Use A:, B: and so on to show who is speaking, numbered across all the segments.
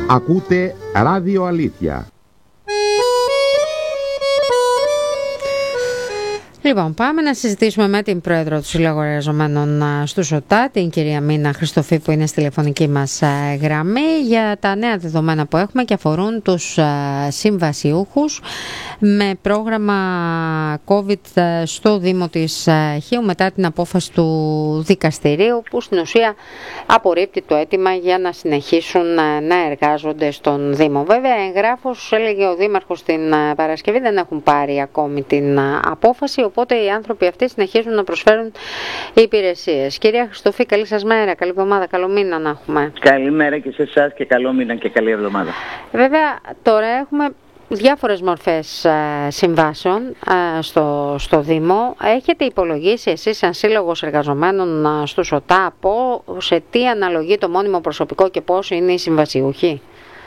A: Ακούτε Ράδιο Αλήθεια.
B: Λοιπόν, πάμε να συζητήσουμε με την Πρόεδρο του Συλλόγου Εργαζομένων στου ΟΤΑ, την κυρία Μίνα Χριστοφή, που είναι στη τηλεφωνική μας γραμμή, για τα νέα δεδομένα που έχουμε και αφορούν τους συμβασιούχους με πρόγραμμα COVID στο Δήμο της Χίου μετά την απόφαση του δικαστηρίου, που στην ουσία απορρίπτει το αίτημα για να συνεχίσουν να εργάζονται στον Δήμο. Βέβαια, εγγράφως, έλεγε ο Δήμαρχος την Παρασκευή, δεν έχουν πάρει ακόμη την απόφαση, οπότε οι άνθρωποι αυτοί συνεχίζουν να προσφέρουν υπηρεσίες. Κυρία Χριστοφή, καλή σας μέρα, καλή εβδομάδα, καλό μήνα να έχουμε.
C: Καλημέρα και σε εσάς και καλό μήνα και καλή εβδομάδα.
B: Βέβαια, τώρα έχουμε διάφορες μορφές συμβάσεων στο Δήμο. Έχετε υπολογίσει εσείς σαν Σύλλογος Εργαζομένων στους ΟΤΑ σε τι αναλογεί το μόνιμο προσωπικό και πώς είναι οι συμβασιούχοι?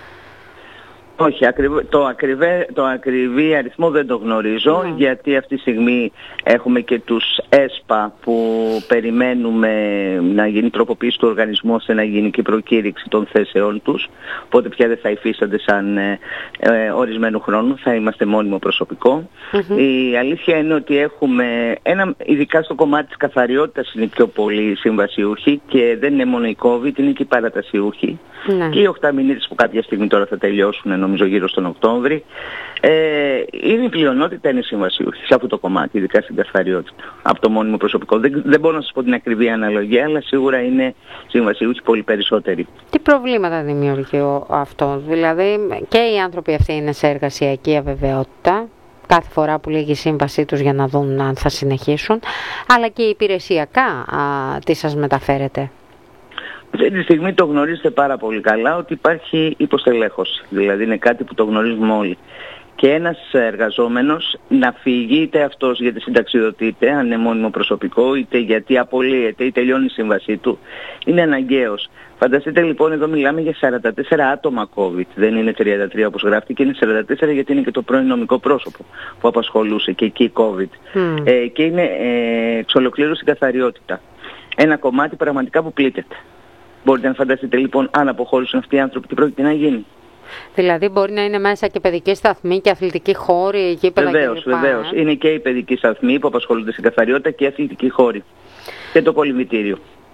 C: Όχι, το ακριβή αριθμό δεν το γνωρίζω, γιατί αυτή τη στιγμή έχουμε και τους ΕΣΠΑ που περιμένουμε να γίνει τροποποίηση του οργανισμού ώστε να γίνει και η προκήρυξη των θέσεών τους, οπότε πια δεν θα υφίστανται σαν ορισμένου χρόνου, θα είμαστε μόνιμο προσωπικό. Η αλήθεια είναι ότι έχουμε, ειδικά στο κομμάτι της καθαριότητας είναι πιο πολλοί συμβασιούχοι και δεν είναι μόνο οι COVID, είναι και οι παρατασιούχοι. Και οι 8 μηνύτες που κάποια στιγμή τώρα θα τελειώσουν, νομίζω γύρω στον Οκτώβρη, είναι η πλειονότητα είναι συμβασιούχοι σε αυτό το κομμάτι, ειδικά στην καθαριότητα. Από το μόνιμο προσωπικό. Δεν μπορώ να σας πω την ακριβή αναλογία, αλλά σίγουρα είναι συμβασιούχοι πολύ περισσότεροι. Τι
B: προβλήματα δημιουργεί αυτό? Δηλαδή και οι άνθρωποι αυτοί είναι σε εργασιακή αβεβαιότητα κάθε φορά που λύγει η σύμβασή τους για να δουν αν θα συνεχίσουν, αλλά και υπηρεσιακά τι σας μεταφέρετε?
C: Αυτή τη στιγμή το γνωρίζετε πάρα πολύ καλά ότι υπάρχει υποστελέχωση. Δηλαδή είναι κάτι που το γνωρίζουμε όλοι. Και ένας εργαζόμενος να φύγει, είτε αυτός γιατί συνταξιδοτείται, αν είναι μόνιμο προσωπικό, είτε γιατί απολύεται ή τελειώνει η σύμβασή του, είναι αναγκαίος. Φανταστείτε λοιπόν, εδώ μιλάμε για 44 άτομα COVID. Δεν είναι 33 όπως γράφτηκε, είναι 44 γιατί είναι και το πρώην νομικό πρόσωπο που απασχολούσε και εκεί COVID. Και είναι εξ ολοκλήρου στην καθαριότητα. Ένα κομμάτι πραγματικά που πλήττεται. Μπορείτε να φανταστείτε λοιπόν, αν αποχώρησαν αυτοί οι άνθρωποι, τι πρόκειται να γίνει?
B: Δηλαδή μπορεί να είναι μέσα και παιδική σταθμή και αθλητική χώρη, γήπεδα κλπ.
C: Βεβαίως. Είναι και οι παιδικοί σταθμοί που απασχολούνται στην καθαριότητα και οι αθλητικοί χώροι. Και το κολυμβητήριο.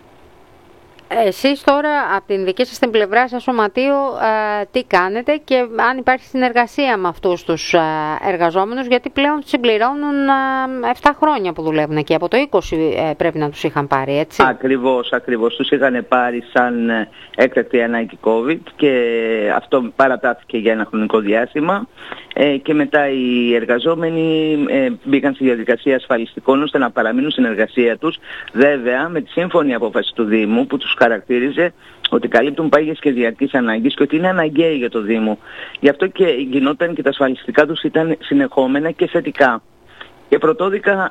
B: Εσείς τώρα από την δική σας την πλευρά σας σωματείο τι κάνετε και αν υπάρχει συνεργασία με αυτούς τους εργαζόμενους, γιατί πλέον συμπληρώνουν 7 χρόνια που δουλεύουν εκεί, από το 20 πρέπει να τους είχαν πάρει, έτσι?
C: Ακριβώς, τους είχαν πάρει σαν έκτακτη ανάγκη COVID και αυτό παρατάθηκε για ένα χρονικό διάστημα και μετά οι εργαζόμενοι μπήκαν στη διαδικασία ασφαλιστικών ώστε να παραμείνουν στην εργασία τους, βέβαια με τη σύμφωνη απόφαση του Δήμου που τους χαρακτήριζε ότι καλύπτουν πάγιες και διαρκείς ανάγκες και ότι είναι αναγκαίοι για το Δήμο. Γι' αυτό και γινόταν και τα ασφαλιστικά τους ήταν συνεχόμενα και θετικά. Και πρωτόδικα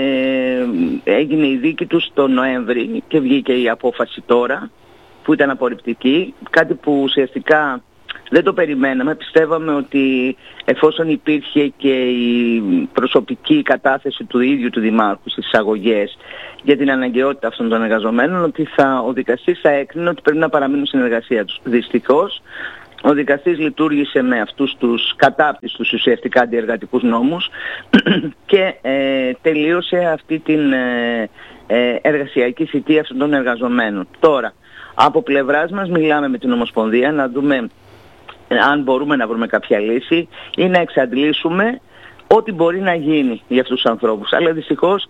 C: έγινε η δίκη τους το Νοέμβρη και βγήκε η απόφαση τώρα που ήταν απορριπτική, κάτι που ουσιαστικά δεν το περιμέναμε. Πιστεύαμε ότι εφόσον υπήρχε και η προσωπική κατάθεση του ίδιου του Δημάρχου στις εισαγωγές για την αναγκαιότητα αυτών των εργαζομένων, ότι ο δικαστής θα έκρινε ότι πρέπει να παραμείνουν στην εργασία τους. Δυστυχώς, ο δικαστής λειτουργήσε με αυτούς τους κατάπτυστους ουσιαστικά αντιεργατικούς νόμους και τελείωσε αυτή την εργασιακή θητεία αυτών των εργαζομένων. Τώρα, από πλευράς μας μιλάμε με την Ομοσπονδία να δούμε αν μπορούμε να βρούμε κάποια λύση ή να εξαντλήσουμε ό,τι μπορεί να γίνει για αυτούς τους ανθρώπους. Αλλά δυστυχώς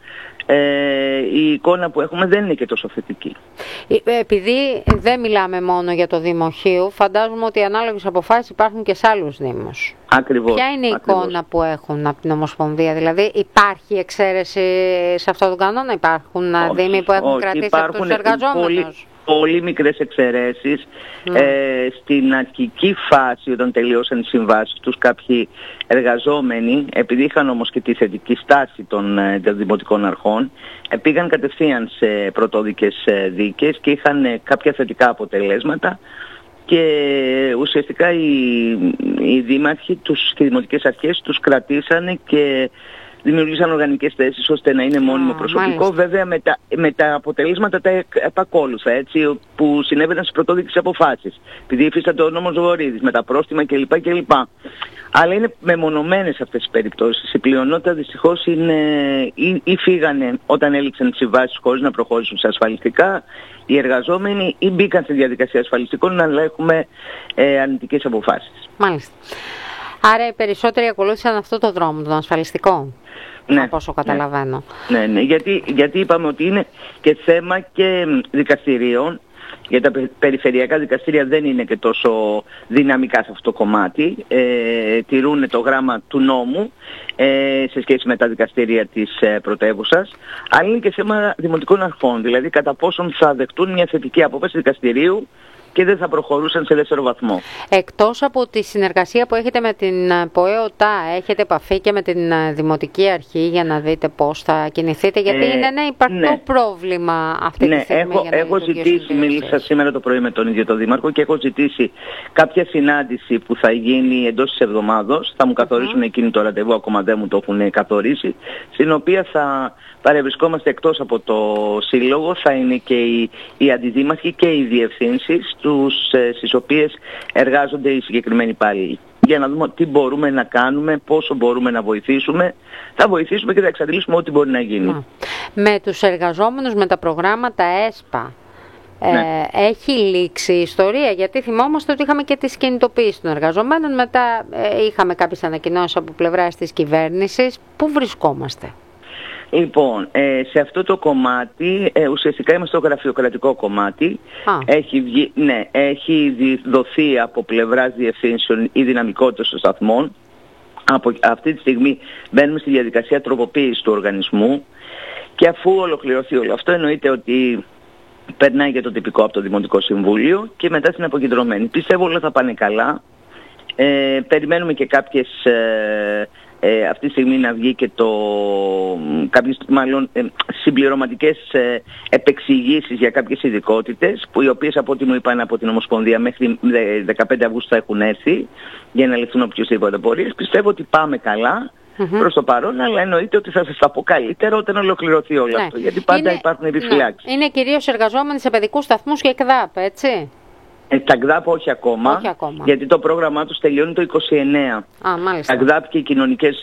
C: η εικόνα που έχουμε δεν είναι και τόσο θετική.
B: Επειδή δεν μιλάμε μόνο για το Δήμο Χίου, φαντάζομαι ότι ανάλογες αποφάσεις υπάρχουν και σε άλλους δήμους.
C: Ακριβώς.
B: Ποια είναι η εικόνα που έχουν από την Ομοσπονδία? Δηλαδή υπάρχει εξαίρεση σε αυτόν τον κανόνα? Υπάρχουν δήμοι που έχουν κρατήσει αυτούς τους εργαζόμενους?
C: Πολύ μικρές εξαιρέσεις. Στην αρχική φάση όταν τελειώσαν οι συμβάσεις τους κάποιοι εργαζόμενοι, επειδή είχαν όμως και τη θετική στάση των δημοτικών αρχών, πήγαν κατευθείαν σε πρωτόδικες δίκες και είχαν κάποια θετικά αποτελέσματα και ουσιαστικά οι δήμαρχοι και οι δημοτικές αρχές τους κρατήσανε και δημιουργήσαν οργανικές θέσεις ώστε να είναι μόνιμο προσωπικό.
B: Μάλιστα.
C: Βέβαια με τα αποτελέσματα τα επακόλουθα, έτσι, που συνέβαιναν στις πρωτόδικες αποφάσεις. Επειδή υφίσταται ο νόμος Βορίδης με τα πρόστιμα κλπ. Αλλά είναι μεμονωμένες αυτές τις περιπτώσεις. Η πλειονότητα δυστυχώς ή φύγανε όταν έληξαν τις συμβάσεις χωρίς να προχώρησουν σε ασφαλιστικά, οι εργαζόμενοι, ή μπήκαν στη διαδικασία ασφαλιστικών, αλλά έχουμε αρνητικές αποφάσεις.
B: Μάλιστα. Άρα οι περισσότεροι ακολούθησαν αυτό το δρόμο, τον ασφαλιστικό, από όσο καταλαβαίνω.
C: Ναι, γιατί είπαμε ότι είναι και θέμα και δικαστηρίων. Γιατί τα περιφερειακά δικαστήρια δεν είναι και τόσο δυναμικά σε αυτό το κομμάτι. Τηρούν το γράμμα του νόμου σε σχέση με τα δικαστήρια της πρωτεύουσας. Αλλά είναι και θέμα δημοτικών αρχών. Δηλαδή κατά πόσον θα δεχτούν μια θετική απόφαση δικαστηρίου και δεν θα προχωρούσαν σε δεύτερο βαθμό. Εκτός
B: από τη συνεργασία που έχετε με την ΠΟΕΟΤΑ, έχετε επαφή και με την Δημοτική Αρχή για να δείτε πώς θα κινηθείτε, γιατί είναι ένα υπαρκτό πρόβλημα αυτή τη στιγμή.
C: Έχω ζητήσει, μίλησα σήμερα το πρωί με τον ίδιο τον Δήμαρχο και έχω ζητήσει κάποια συνάντηση που θα γίνει εντός της εβδομάδος. Θα μου καθορίσουν εκείνοι το ραντεβού, ακόμα δεν μου το έχουν καθορίσει, στην οποία θα παρευρισκόμαστε εκτός από το Σύλλογο, θα είναι και οι αντιδήμαρχοι και οι διευθύνσεις στις οποίες εργάζονται οι συγκεκριμένοι υπάλληλοι. Για να δούμε τι μπορούμε να κάνουμε, πόσο μπορούμε να βοηθήσουμε. Θα βοηθήσουμε και θα εξαντλήσουμε ό,τι μπορεί να γίνει.
B: Με τους εργαζόμενους με τα προγράμματα ΕΣΠΑ, έχει λήξει η ιστορία? Γιατί θυμόμαστε ότι είχαμε και τις κινητοποίησεις των εργαζομένων, μετά είχαμε κάποιες ανακοινώσεις από πλευράς της κυβέρνησης. Πού βρισκόμαστε?
C: Λοιπόν, σε αυτό το κομμάτι, ουσιαστικά είμαστε στο γραφειοκρατικό κομμάτι. Έχει δοθεί από πλευράς διευθύνσεων η δυναμικότητα των σταθμών. Από αυτή τη στιγμή μπαίνουμε στη διαδικασία τροποποίησης του οργανισμού και αφού ολοκληρωθεί όλο αυτό, εννοείται ότι περνάει για το τυπικό από το Δημοτικό Συμβούλιο και μετά στην αποκεντρωμένη. Πιστεύω όλα θα πάνε καλά. Περιμένουμε και κάποιες αυτή τη στιγμή να βγει και κάποιες συμπληρωματικές επεξηγήσεις για κάποιες ειδικότητες, οι οποίες από ό,τι μου είπαν από την Ομοσπονδία μέχρι 15 Αυγούστου θα έχουν έρθει για να λυθούν οποιοσδήποτε απορίες. Πιστεύω ότι πάμε καλά προς το παρόν, αλλά εννοείται ότι θα σας τα πω καλύτερα όταν ολοκληρωθεί όλο αυτό, γιατί πάντα υπάρχουν επιφυλάξεις.
B: Είναι κυρίως εργαζόμενοι σε παιδικούς σταθμούς και ΕΚΔΑΠ, έτσι?
C: Τα ΚΔΑΠ όχι ακόμα, γιατί το πρόγραμμά τους τελειώνει το 29. Τα ΚΔΑΠ και οι κοινωνικές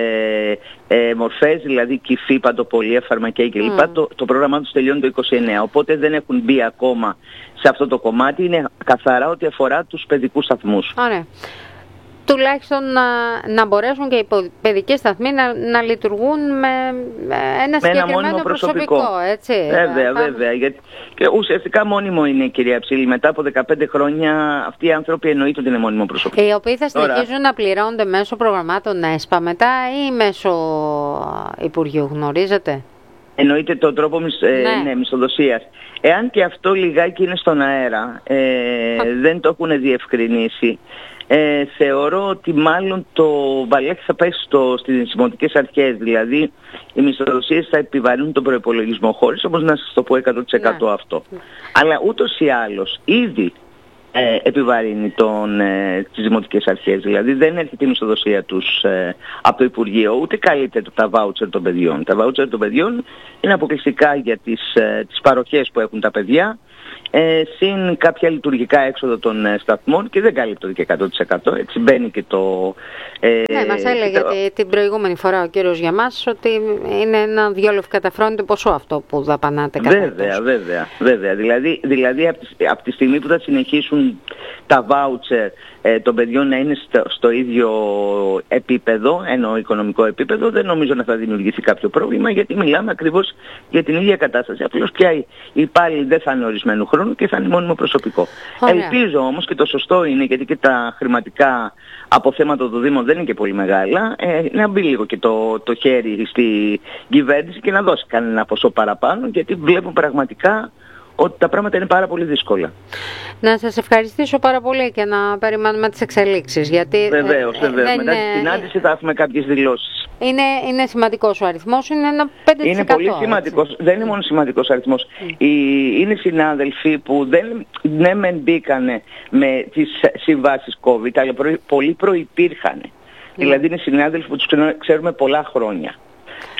C: μορφές, δηλαδή κυφή, παντοπολία, φαρμακεία κλπ. Το πρόγραμμά τους τελειώνει το 29. Οπότε δεν έχουν μπει ακόμα σε αυτό το κομμάτι. Είναι καθαρά ότι αφορά τους παιδικούς σταθμούς.
B: Ωραία. Τουλάχιστον να μπορέσουν και οι παιδικοί σταθμοί να λειτουργούν με ένα συγκεκριμένο προσωπικό, έτσι.
C: Βέβαια. Γιατί και ουσιαστικά μόνιμο είναι, κυρία Ψήλη. Μετά από 15 χρόνια αυτοί οι άνθρωποι εννοείται ότι είναι μόνιμο προσωπικό.
B: Οι οποίοι θα συνεχίζουν να πληρώνονται μέσω προγραμμάτων ΕΣΠΑ μετά ή μέσω Υπουργείου, γνωρίζετε?
C: Εννοείται τον τρόπο μισθοδοσίας. Εάν και αυτό λιγάκι είναι στον αέρα, δεν το έχουν διευκρινίσει. Θεωρώ ότι μάλλον το βαλιάκι θα πάει στις δημοτικές αρχές, δηλαδή οι μισθοδοσίες θα επιβαρύνουν τον προϋπολογισμό, χωρίς όμως να σας το πω 100% αυτό. Αλλά ούτως ή άλλως ήδη επιβαρύνει τις δημοτικές αρχές, δηλαδή δεν έρχεται η μισθοδοσία τους από το Υπουργείο, ούτε καλύπτεται τα βάουτσερ των παιδιών. Τα βάουτσερ των παιδιών είναι αποκλειστικά για τις παροχές που έχουν τα παιδιά, συν κάποια λειτουργικά έξοδα των σταθμών και δεν καλύπτονται και 100%. Έτσι μπαίνει και το...
B: μας έλεγε την προηγούμενη φορά ο κύριος Γιαμάς ότι είναι ένα δυο λευκαταφρόνητο ποσό αυτό που δαπανάτε κατά
C: Βέβαια. Δηλαδή από τη στιγμή που θα συνεχίσουν τα βάουτσερ των παιδιών να είναι στο ίδιο επίπεδο, ενώ οικονομικό επίπεδο, δεν νομίζω να θα δημιουργηθεί κάποιο πρόβλημα, γιατί μιλάμε ακριβώς για την ίδια κατάσταση. Απλώς πια οι υπάλληλοι δεν θα είναι ορισμένου χρόνου και θα είναι μόνιμο προσωπικό. Ελπίζω όμως, και το σωστό είναι, γιατί και τα χρηματικά αποθέματα του Δήμου δεν είναι και πολύ μεγάλα, να μπει λίγο και το χέρι στη κυβέρνηση και να δώσει κανένα ποσό παραπάνω, γιατί βλέπουν πραγματικά ότι τα πράγματα είναι πάρα πολύ δύσκολα.
B: Να σας ευχαριστήσω πάρα πολύ και να περιμένουμε τις εξελίξεις. Γιατί
C: βεβαίως. Μετά τη συνάντηση θα έχουμε κάποιες δηλώσεις.
B: Είναι σημαντικός ο αριθμός, είναι ένα 5%.
C: Είναι πολύ σημαντικός. Έτσι. Δεν είναι μόνο σημαντικός αριθμός. Είναι συνάδελφοι που δεν μπήκανε με τις συμβάσεις COVID, αλλά πολύ προϋπήρχαν. Δηλαδή είναι συνάδελφοι που τους ξέρουμε πολλά χρόνια.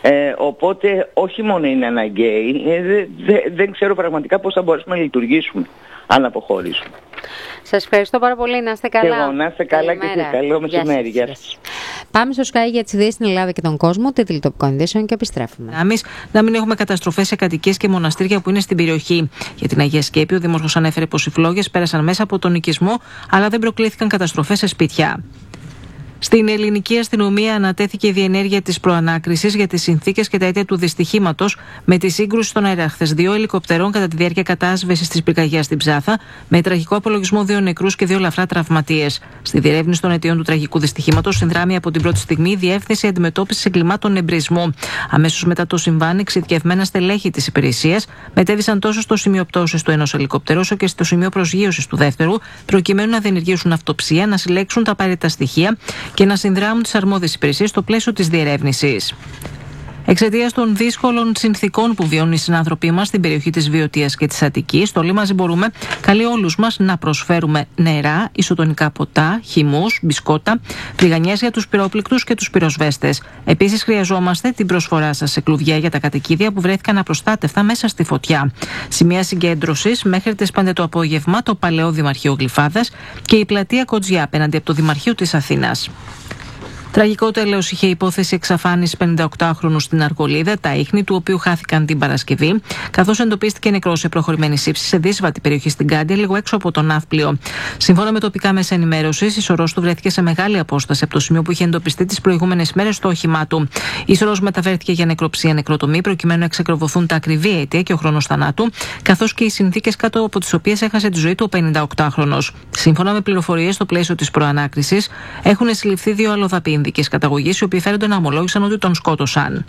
C: Οπότε όχι μόνο είναι αναγκαίοι, δεν ξέρω πραγματικά πώς θα μπορέσουμε να λειτουργήσουμε αν αποχωρήσουμε.
B: Σας ευχαριστώ πάρα πολύ. Να είστε καλά.
C: Και εγώ, να είστε καλά και εσείς. Καλό μεσημέρι. Γεια σας.
B: Πάμε στο Sky για τις ειδήσεις στην Ελλάδα και τον κόσμο, τίτλοι τοπικών ειδήσεων και επιστρέφουμε.
D: Να μην έχουμε καταστροφές σε κατοικίες και μοναστήρια που είναι στην περιοχή. Για την Αγία Σκέπη, ο Δήμαρχος ανέφερε πως οι φλόγες πέρασαν μέσα από τον οικισμό, αλλά δεν προκλήθηκαν καταστροφές σε σπίτια. Στην ελληνική αστυνομία ανατέθηκε η διενέργεια της προανάκρισης για τις συνθήκες και τα αίτια του δυστυχήματος με τη σύγκρουση στον αέρα χθες 2 ελικοπτερών κατά τη διάρκεια κατάσβεσης της πυρκαγιάς στην Ψάθα, με τραγικό απολογισμό 2 νεκρούς και 2 ελαφρά τραυματίες. Στη διερεύνηση των αιτίων του τραγικού δυστυχήματος συνδράμει από την πρώτη στιγμή η Διεύθυνση Αντιμετώπισης Εγκλημάτων Εμπρισμού. Αμέσως μετά το συμβάν, εξειδικευμένα στελέχη της υπηρεσίας μετέβησαν τόσο στο σημείο πτώσης του ενός ελικόπτερου όσο και στο σημείο προσγείωσης του δεύτερου, προκειμένου να διενεργήσουν αυτοψία, να συλλέξουν τα απαραίτητα στοιχεία και να συνδράμουν τις αρμόδιες υπηρεσίες στο πλαίσιο της διερεύνησης. Εξαιτίας των δύσκολων συνθηκών που βιώνουν οι συνάνθρωποι μας στην περιοχή της Βιωτίας και της Αττικής, το Λίμαζι Μπορούμε καλεί όλους μας να προσφέρουμε νερά, ισοτονικά ποτά, χυμούς, μπισκότα, φλιγανιές για τους πυρόπληκτους και τους πυροσβέστες. Επίσης, χρειαζόμαστε την προσφορά σας σε κλουβιά για τα κατοικίδια που βρέθηκαν απροστάτευτα μέσα στη φωτιά. Σημεία συγκέντρωσης μέχρι τις 5 το απόγευμα το Παλαιό Δημαρχείο Γλυφάδας και η πλατεία Κοτζιά απέναντι από το Δημαρχείο της Αθήνας. Τραγικό τέλος είχε η υπόθεση εξαφάνισης 58χρονου στην Αργολίδα, τα ίχνη του οποίου χάθηκαν την Παρασκευή, καθώς εντοπίστηκε νεκρός σε προχωρημένη σύψη σε δύσβατη περιοχή στην Κάντια, λίγο έξω από το Ναύπλιο. Σύμφωνα με τοπικά μέσα ενημέρωσης, η σωρός του βρέθηκε σε μεγάλη απόσταση από το σημείο που είχε εντοπιστεί τις προηγούμενες μέρες στο όχημά του. Η σωρός μεταφέρθηκε για νεκροψία νεκροτομή, προκειμένου να εξακριβωθούν τα ακριβή αίτια και ο χρόνος θανάτου, καθώς και οι συνθήκες κάτω από τις οποίες έχασε τη ζωή του ο 58χρονος. Σύμφωνα με πληροφορίες στο πλαίσιο της προανάκρισης, έχουν συλληφθεί 2 αλλοδαποί καταγωγής, οι οποίοι φέρονται να ομολόγησαν ότι τον σκότωσαν.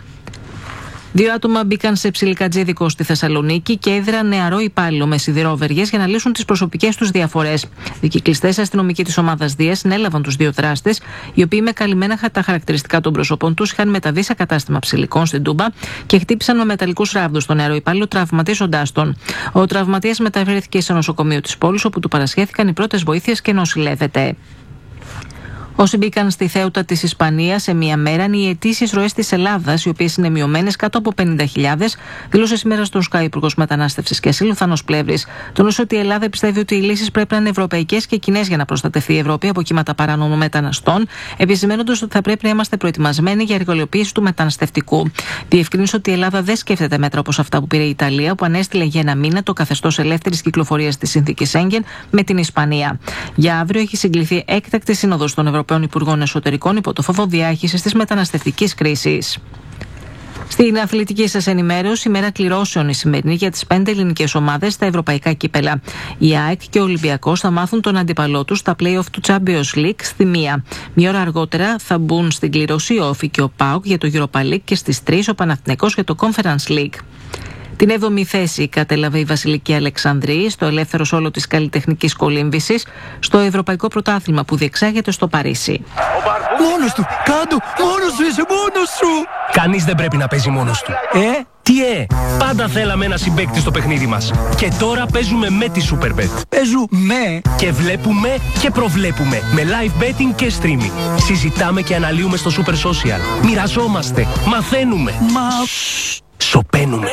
D: 2 άτομα μπήκαν σε ψιλικατζίδικο στη Θεσσαλονίκη και έδραν νεαρό υπάλληλο με σιδηρόβεργες για να λύσουν τις προσωπικές τους διαφορές. Δικυκλιστές αστυνομικοί της ομάδας Δίας συνέλαβαν τους 2 δράστες, οι οποίοι με καλυμμένα τα χαρακτηριστικά των προσωπών τους είχαν μεταβεί σε κατάστημα ψηλικών στην Τούμπα και χτύπησαν με μεταλλικούς ράβδους τον νεαρό υπάλληλο, τραυματίζοντάς τον. Ο τραυματίας μεταφέρθηκε σε νοσοκομείο της πόλης, όπου του παρασχέθηκαν οι πρώτες βοήθειες και νοσηλεύεται. Όσοι μπήκαν στη Θέουτα της Ισπανίας σε μία μέρα είναι οι αιτήσεις ροές της Ελλάδας, οι οποίες είναι μειωμένες κάτω από 50.000, δήλωσε σήμερα στον Sky Υπουργός Μετανάστευσης και Ασύλου Θάνος Πλεύρης. Τόνισε ότι η Ελλάδα πιστεύει ότι οι λύσεις πρέπει να είναι ευρωπαϊκές και κοινές για να προστατευτεί η Ευρώπη από κύματα παράνομων μεταναστών, επισημαίνοντας ότι θα πρέπει να είμαστε προετοιμασμένοι για εργαλειοποίηση του μεταναστευτικού. Διευκρίνησε ότι η Ελλάδα δεν σκέφτεται μέτρα όπως αυτά που πήρε η Ιταλία, που ανέστειλε για 1 μήνα το καθεστώς ελεύθερης κυκλοφορίας της συνθήκης Σέγγεν με την Ισπανία. Για αύριο έχει συγκληθεί έκτακτη σύνοδος των Ευρωπαίων Υπουργών Εσωτερικών υπό το φόβο διάχυσης της μεταναστευτικής κρίσης. Στην αθλητική σας ενημέρωση, η μέρα κληρώσεων η σημερινή για τις 5 ελληνικές ομάδες στα ευρωπαϊκά κύπελα. Η ΑΕΚ και ο Ολυμπιακός θα μάθουν τον αντίπαλό τους στα play-off του Champions League στη 1. Μία ώρα αργότερα θα μπουν στην κλήρωση ο Όφη και ο ΠΑΟΚ για το Europa League και στις 3 ο Παναθηναϊκός για το Conference League. Την 7η θέση κατέλαβε η Βασιλική Αλεξανδρή στο ελεύθερο σόλο της καλλιτεχνικής κολύμβησης στο Ευρωπαϊκό Πρωτάθλημα που διεξάγεται στο Παρίσι.
E: Μόνος του! Κάντο! Μόνος σου είσαι! Μόνος σου!
F: Κανείς δεν πρέπει να παίζει μόνος του. Τι πάντα θέλαμε ένα συμπαίκτη στο παιχνίδι μας. Και τώρα παίζουμε με τη Superbet.
E: Παίζουμε!
F: Και βλέπουμε και προβλέπουμε. Με live betting και streaming. Συζητάμε και αναλύουμε στο Super Social. Μοιραζόμαστε. Μαθαίνουμε. Σοπαίνουμε.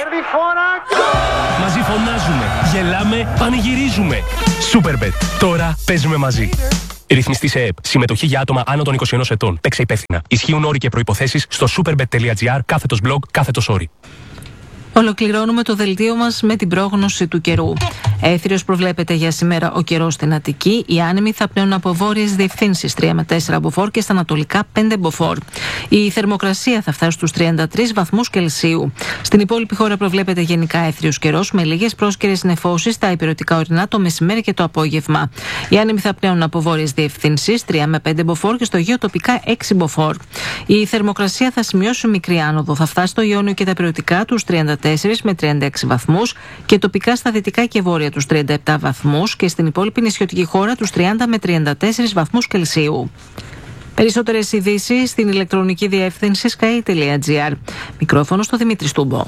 F: Μαζί φωνάζουμε, γελάμε, πανηγυρίζουμε. Superbet. Τώρα παίζουμε μαζί. Ρυθμιστή σε ΕΕΠ. Συμμετοχή για άτομα άνω των 21 ετών. Παίξε υπεύθυνα. Ισχύουν όροι και προϋποθέσεις στο superbet.gr/blog/όροι.
D: Ολοκληρώνουμε το δελτίο μας με την πρόγνωση του καιρού. Έθριος προβλέπεται για σήμερα ο καιρός στην Αττική. Οι άνεμοι θα πνέουν από βόρειες διευθύνσεις 3 με 4 μποφόρ και στα ανατολικά 5 μποφόρ. Η θερμοκρασία θα φτάσει στους 33 βαθμούς Κελσίου. Στην υπόλοιπη χώρα προβλέπεται γενικά έθριος καιρός με λίγες πρόσκαιρες νεφώσεις στα υπηρετικά ορεινά το μεσημέρι και το απόγευμα. Οι άνεμοι θα πνέουν από βόρειες διευθύνσεις 3 με 5 μποφόρ και στο Αιγαίο τοπικά 6 μποφόρ. Η θερμοκρασία θα σημειώσει μικρή άνοδο. Θα φτάσει στο Ιόνιο και τα υπηρετικά τους 34 με 36 βαθμούς και τοπικά στα δυτικά και βόρεια τους 37 βαθμούς και στην υπόλοιπη νησιωτική χώρα τους 30 με 34 βαθμούς Κελσίου. Περισσότερες ειδήσεις στην ηλεκτρονική διεύθυνση sky.gr. Μικρόφωνο στο Δημήτρη Στούμπο.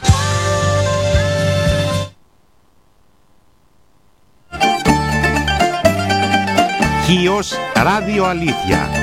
A: Χίος Ράδιο Αλήθεια.